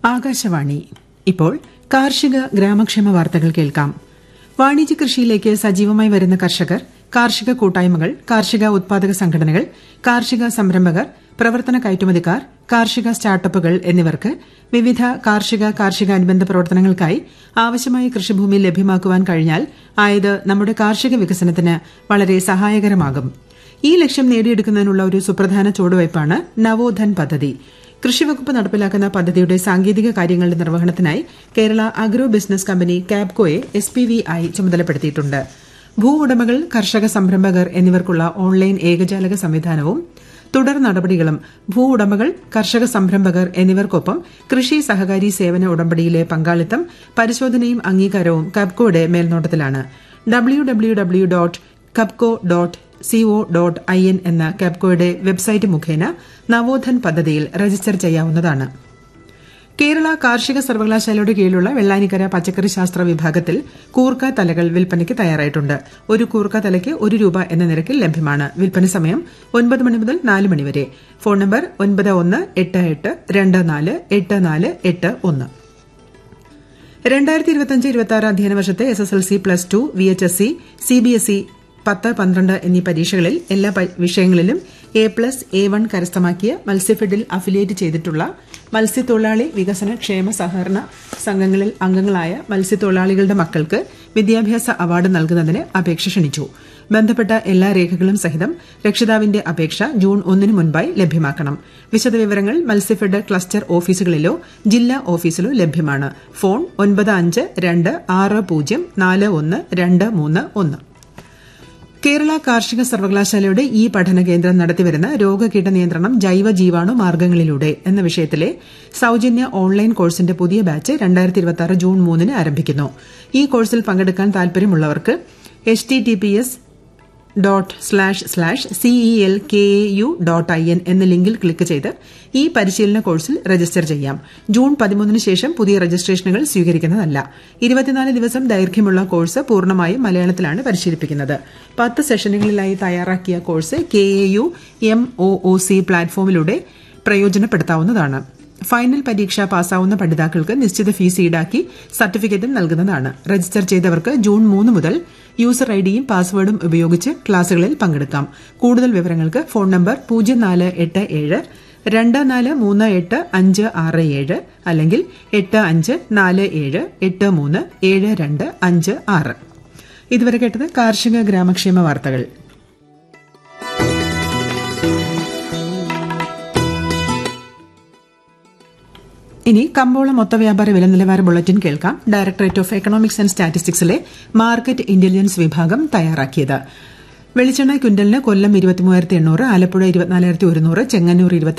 ആകാശവാണി. ഇപ്പോൾ കാർഷിക ഗ്രാമക്ഷേമ വാർത്തകൾ കേൾക്കാം. വാണിജ്യ കൃഷിയിലേക്ക് സജീവമായി വരുന്ന കർഷകർ, കാർഷിക കൂട്ടായ്മകൾ, കാർഷിക ഉത്പാദക സംഘടനകൾ, കാർഷിക സംരംഭകർ, പ്രവർത്തന കയറ്റുമതിക്കാർ, കാർഷിക സ്റ്റാർട്ടപ്പുകൾ എന്നിവർക്ക് വിവിധ കാർഷികാനുബന്ധ പ്രവർത്തനങ്ങൾക്കായി ആവശ്യമായ കൃഷിഭൂമി ലഭ്യമാക്കുവാൻ കഴിഞ്ഞാൽ നമ്മുടെ കാർഷിക വികസനത്തിന് വളരെ സഹായകരമാകും. ഈ ലക്ഷ്യം നേടിയെടുക്കുന്നതിനുള്ള ഒരു സുപ്രധാന ചുവടുവയ്പ്പാണ് നവോധൻ പദ്ധതി. കൃഷിവകുപ്പ് നടപ്പിലാക്കുന്ന പദ്ധതിയുടെ സാങ്കേതിക കാര്യങ്ങളുടെ നിർവഹണത്തിനായി Kerala agro business company കാപ്കോയെ SPV ആയി ചുമതലപ്പെടുത്തിയിട്ടുണ്ട്. ഭൂ ഉടമകൾ, കർഷക സംരംഭകർ എന്നിവർക്കുള്ള ഓൺലൈൻ ഏകജാലക സംവിധാനവും തുടർ നടപടികളും ഭൂ ഉടമകൾ, കർഷക സംരംഭകർ എന്നിവർക്കൊപ്പം കൃഷി സഹകാരി സേവന ഉടമ്പടിയിലെ പങ്കാളിത്തം, പരിശോധനയും അംഗീകാരവും കാപ്കോയുടെ മേൽനോട്ടത്തിലാണ്. www.capco.co.in എന്ന കാപ്കോയുടെ വെബ്സൈറ്റ് മുഖേന നവോധൻ പദ്ധതിയിൽ രജിസ്റ്റർ ചെയ്യാവുന്നതാണ്. കേരള കാർഷിക സർവകലാശാലയുടെ കീഴിലുള്ള വെള്ളാനിക്കര പച്ചക്കറി ശാസ്ത്ര വിഭാഗത്തിൽ കൂർക്ക തലകൾ വിൽപ്പനയ്ക്ക് തയ്യാറായിട്ടുണ്ട്. ഒരു കൂർക്ക തലയ്ക്ക് ₹1 എന്ന നിരക്കിൽ ലഭ്യമാണ്. വിൽപ്പന സമയം 9 മണി മുതൽ 4 മണി വരെ. Phone number 9188248481. 2025-26 അധ്യയന വർഷത്തെ SSLC, +2, VHSC, CBSE 10-12 എന്നീ പരീക്ഷകളിൽ എല്ലാ വിഷയങ്ങളിലും A+, A1 കരസ്ഥമാക്കിയ മത്സ്യഫെഡിൽ അഫിലിയേറ്റ് ചെയ്തിട്ടുള്ള മത്സ്യത്തൊഴിലാളി വികസന ക്ഷേമ സഹകരണ സംഘങ്ങളിൽ അംഗങ്ങളായ മത്സ്യത്തൊഴിലാളികളുടെ മക്കൾക്ക് വിദ്യാഭ്യാസ അവാർഡ് നൽകുന്നതിന് അപേക്ഷ ക്ഷണിച്ചു. ബന്ധപ്പെട്ട എല്ലാ രേഖകളും സഹിതം രക്ഷിതാവിന്റെ അപേക്ഷ ജൂൺ 1 മുൻപായി ലഭ്യമാക്കണം. വിശദവിവരങ്ങൾ മത്സ്യഫെഡ് ക്ലസ്റ്റർ ഓഫീസുകളിലോ ജില്ലാ ഓഫീസിലോ ലഭ്യമാണ്. ഫോൺ 9526041231. കേരള കാർഷിക സർവകലാശാലയുടെ ഈ പഠന കേന്ദ്രം നടത്തിവരുന്ന രോഗകീട നിയന്ത്രണം ജൈവ ജീവാണു മാർഗ്ഗങ്ങളിലൂടെ എന്ന വിഷയത്തിലെ സൌജന്യ ഓൺലൈൻ കോഴ്സിന്റെ പുതിയ ബാച്ച് 2026 ജൂൺ 3 ആരംഭിക്കുന്നു. ഈ കോഴ്സിൽ പങ്കെടുക്കാൻ താൽപര്യമുള്ളവർക്ക് https://celkau.in എന്ന ലിങ്കിൽ ക്ലിക്ക് ചെയ്ത് ഈ പരിശീലന കോഴ്സിൽ രജിസ്റ്റർ ചെയ്യാം. ജൂൺ 13 ശേഷം പുതിയ രജിസ്ട്രേഷനുകൾ സ്വീകരിക്കുന്നതല്ല. 24 ദിവസം ദൈർഘ്യമുള്ള കോഴ്സ് പൂർണ്ണമായും മലയാളത്തിലാണ് പരിശീലിപ്പിക്കുന്നത്. 10 സെഷനുകളിലായി തയ്യാറാക്കിയ കോഴ്സ് KAU MOOC പ്ലാറ്റ്ഫോമിലൂടെ പ്രയോജനപ്പെടുത്താവുന്നതാണ്. ഫൈനൽ പരീക്ഷ പാസ്സാവുന്ന പഠിതാക്കൾക്ക് നിശ്ചിത ഫീസ് ഈടാക്കി സർട്ടിഫിക്കറ്റും നൽകുന്നതാണ്. രജിസ്റ്റർ ചെയ്തവർക്ക് ജൂൺ 3 മുതൽ യൂസർ ഐഡിയും പാസ്വേഡും ഉപയോഗിച്ച് ക്ലാസുകളിൽ പങ്കെടുക്കാം. കൂടുതൽ വിവരങ്ങൾക്ക് ഫോൺ നമ്പർ 0487243856 അല്ലെങ്കിൽ 8547837256. ഇതുവരെ കേട്ടത് കാർഷിക ഗ്രാമക്ഷേമ വാർത്തകൾ. ഇനി കമ്പോള മൊത്തവ്യാപാര വില നിലവാര ബുള്ളറ്റിൻ കേൾക്കാം. Directorate of economics and സ്റ്റാറ്റിസ്റ്റിക്സിലെ market intelligence വിഭാഗം തയ്യാറാക്കിയത്. വെളിച്ചെണ്ണ ക്വിന്റലിന് കൊല്ലം 23,800, ആലപ്പുഴ 24,100, ചെങ്ങന്നൂർ